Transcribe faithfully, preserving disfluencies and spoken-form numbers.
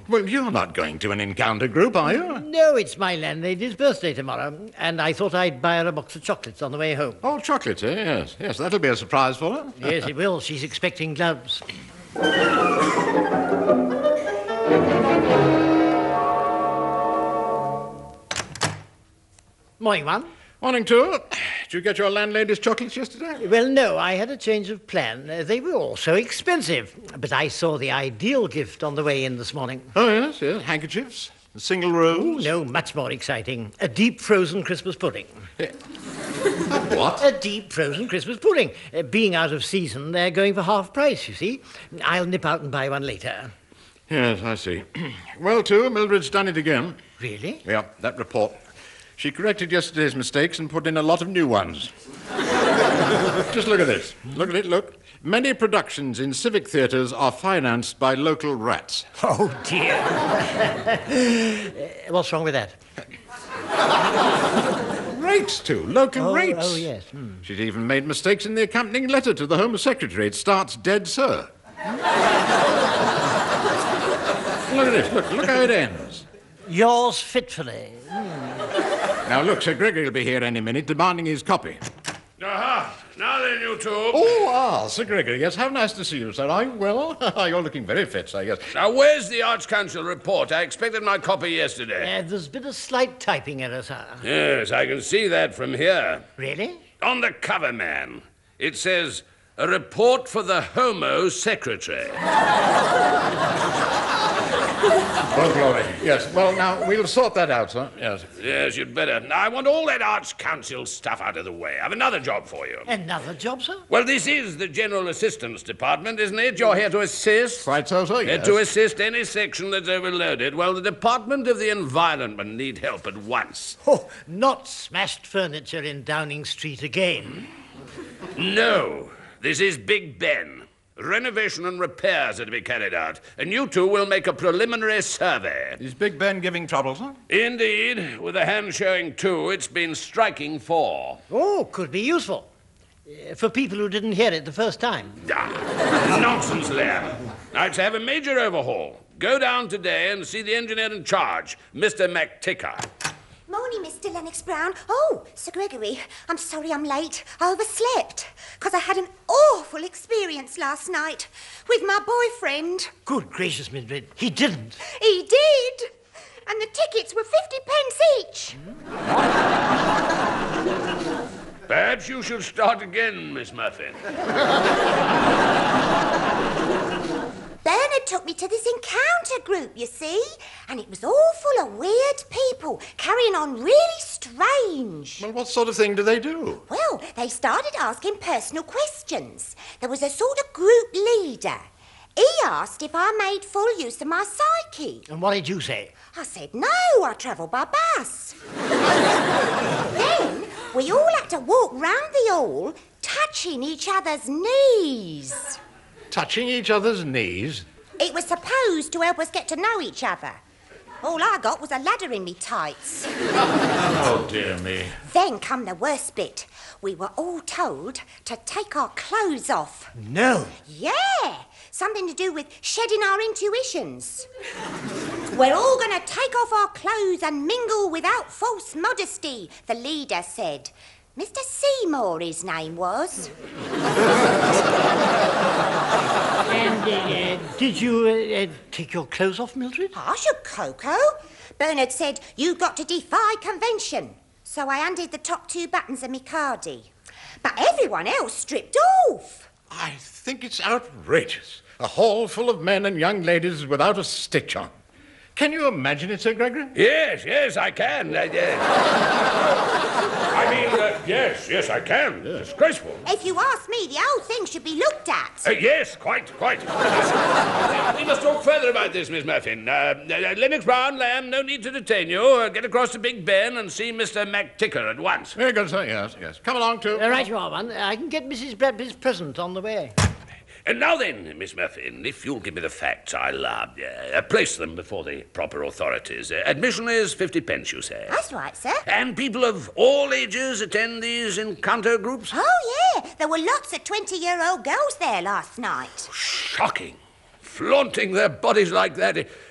Well, you're not going to an encounter group, are you? No, it's my landlady's birthday tomorrow, and I thought I'd buy her a box of chocolates on the way home. Oh, chocolates, eh? Yes, yes, that'll be a surprise for her. Yes, it will. She's expecting gloves. Morning, one. Morning, two. Did you get your landlady's chocolates yesterday? Well, no, I had a change of plan. Uh, they were all so expensive. But I saw the ideal gift on the way in this morning. Oh, yes, yes. Handkerchiefs. A single rose. No, much more exciting. A deep frozen Christmas pudding. What? A deep frozen Christmas pudding. Uh, being out of season, they're going for half price, you see. I'll nip out and buy one later. Yes, I see. Well, too, Mildred's done it again. Really? Yeah, that report. She corrected yesterday's mistakes and put in a lot of new ones. Just look at this. Look at it, look. Many productions in civic theatres are financed by local rats. Oh, dear. uh, what's wrong with that? Rates, too. Local oh, rates. Oh, yes. Hmm. She's even made mistakes in the accompanying letter to the Home Secretary. It starts, Dead Sir. Look at this. Look, look how it ends. Yours fitfully. Hmm. Now, look, Sir Gregory will be here any minute demanding his copy. Aha! Now then, you two. Oh, ah, Sir Gregory, yes, how nice to see you, sir. Are you well? You're looking very fit, sir, yes. Now, where's the Arch-Council report? I expected my copy yesterday. Uh, there's been a slight typing error, sir. Yes, I can see that from here. Really? On the cover, man, it says, a report for the Homo Secretary. Oh, glory. Yes, well, now, we'll sort that out, sir. Yes. Yes, you'd better. Now, I want all that Arch-Council stuff out of the way. I have another job for you. Another job, sir? Well, this is the General Assistance Department, isn't it? You're here to assist? Quite so, sir, yes. Uh, to assist any section that's overloaded. Well, the Department of the Environment need help at once. Oh, not smashed furniture in Downing Street again. No, this is Big Ben. Renovation and repairs are to be carried out, and you two will make a preliminary survey. Is Big Ben giving trouble, sir? Indeed. With a hand showing two, it's been striking four. Oh, could be useful. Uh, for people who didn't hear it the first time. Ah, nonsense, Liam. Now, it's to have a major overhaul. Go down today and see the engineer in charge, Mister McTicker. Morning, Mister Lennox Brown. Oh, Sir Gregory, I'm sorry I'm late. I overslept, because I had an awful experience last night with my boyfriend. Good gracious, Mildred, he didn't. He did. And the tickets were fifty pence each. Perhaps you should start again, Miss Muffin. Bernard took me to this encounter group, you see, and it was all full of weird people carrying on really strange. Well, what sort of thing do they do? Well, they started asking personal questions. There was a sort of group leader. He asked if I made full use of my psyche. And what did you say? I said, no, I travel by bus. Then we all had to walk round the hall, touching each other's knees. Touching each other's knees? It was supposed to help us get to know each other. All I got was a ladder in me tights. Oh, dear me. Then come the worst bit. We were all told to take our clothes off. No. Yeah, something to do with shedding our intuitions. We're all going to take off our clothes and mingle without false modesty, the leader said. Mister Seymour, his name was. And uh, did you uh, uh, take your clothes off, Mildred? I should, Coco. Bernard said, you've got to defy convention. So I undid the top two buttons of me cardi. But everyone else stripped off. I think it's outrageous. A hall full of men and young ladies without a stitch on. Can you imagine it, Sir Gregory? Yes, yes, I can. Uh, uh, I mean, uh, yes, yes, I can. Yes. Disgraceful. If you ask me, the whole thing should be looked at. Uh, yes, quite, quite. Uh, we must talk further about this, Miss Muffin. Uh, uh, Lennox Brown, Lamb, no need to detain you. Uh, get across to Big Ben and see Mister McTicker at once. Very good, sir, yes, yes. Come along, too. Uh, right you are, one. I can get Missus Bradbury's present on the way. And now then, Miss Muffin, if you'll give me the facts, I'll uh, uh, place them before the proper authorities. Uh, admission is fifty pence, you say? That's right, sir. And people of all ages attend these encounter groups? Oh, yeah. There were lots of twenty-year-old girls there last night. Shocking. Flaunting their bodies like that.